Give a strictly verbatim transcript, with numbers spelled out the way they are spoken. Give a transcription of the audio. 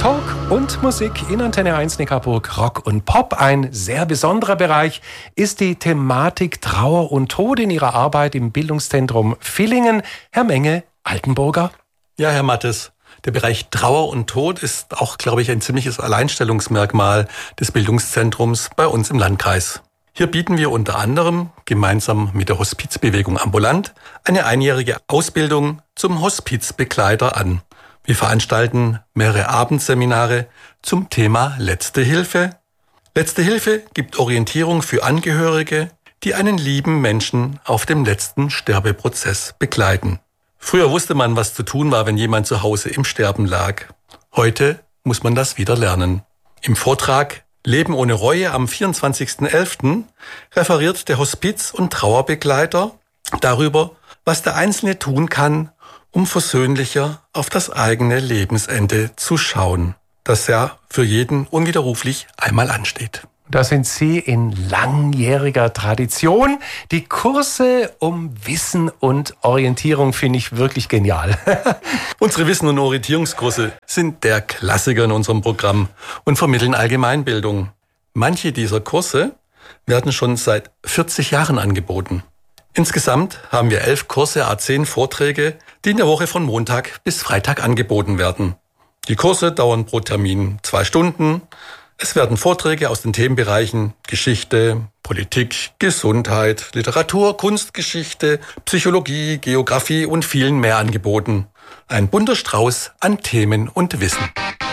Talk und Musik in Antenne eins Neckarburg, Rock und Pop. Ein sehr besonderer Bereich ist die Thematik Trauer und Tod in Ihrer Arbeit im Bildungszentrum Villingen. Herr Menge, Altenburger. Ja, Herr Mattes, der Bereich Trauer und Tod ist auch, glaube ich, ein ziemliches Alleinstellungsmerkmal des Bildungszentrums bei uns im Landkreis. Hier bieten wir unter anderem gemeinsam mit der Hospizbewegung Ambulant eine einjährige Ausbildung zum Hospizbegleiter an. Wir veranstalten mehrere Abendseminare zum Thema Letzte Hilfe. Letzte Hilfe gibt Orientierung für Angehörige, die einen lieben Menschen auf dem letzten Sterbeprozess begleiten. Früher wusste man, was zu tun war, wenn jemand zu Hause im Sterben lag. Heute muss man das wieder lernen. Im Vortrag Leben ohne Reue am vierundzwanzigsten elften referiert der Hospiz- und Trauerbegleiter darüber, was der Einzelne tun kann, um versöhnlicher auf das eigene Lebensende zu schauen, das ja für jeden unwiderruflich einmal ansteht. Da sind Sie in langjähriger Tradition. Die Kurse um Wissen und Orientierung finde ich wirklich genial. Unsere Wissen- und Orientierungskurse sind der Klassiker in unserem Programm und vermitteln Allgemeinbildung. Manche dieser Kurse werden schon seit vierzig Jahren angeboten. Insgesamt haben wir elf Kurse, à zehn Vorträge, die in der Woche von Montag bis Freitag angeboten werden. Die Kurse dauern pro Termin zwei Stunden. Es werden Vorträge aus den Themenbereichen Geschichte, Politik, Gesundheit, Literatur, Kunstgeschichte, Psychologie, Geografie und vielen mehr angeboten. Ein bunter Strauß an Themen und Wissen.